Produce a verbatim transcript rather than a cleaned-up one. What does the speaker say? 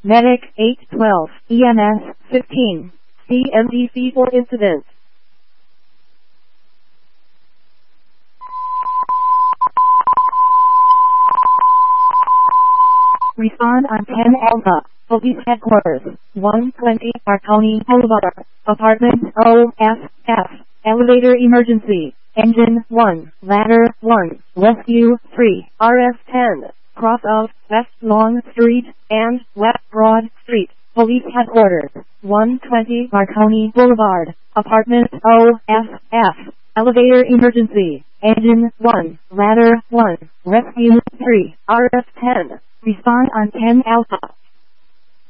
Medic eight twelve, E M S fifteen, C M D C four incident. Respond on ten Alpha, Police Headquarters, one twenty Marconi Boulevard, Apartment O F F, Elevator Emergency, Engine one, Ladder one, Rescue three, R F ten, cross of West Long Street and West Broad Street, Police Headquarters, one twenty Marconi Boulevard, Apartment O F F, Elevator Emergency, Engine one, Ladder one, Rescue three, R F ten. Respond on ten Alpha.